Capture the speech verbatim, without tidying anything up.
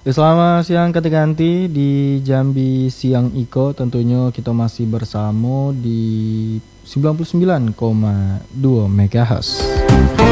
Ya, selamat siang ganti-ganti di Jambi Siang Iko. Tentunya kita masih bersama di sembilan puluh sembilan koma dua megahertz.